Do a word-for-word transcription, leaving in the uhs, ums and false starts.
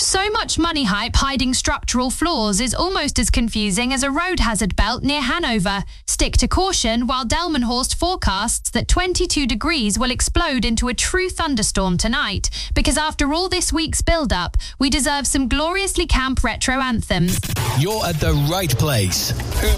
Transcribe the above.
So much money hype hiding structural flaws is almost as confusing as a road hazard belt near Hanover. Stick to caution while Delmenhorst forecasts that twenty-two degrees will explode into a true thunderstorm tonight. Because after all this week's build-up, we deserve some gloriously camp retro anthems. You're at the right place.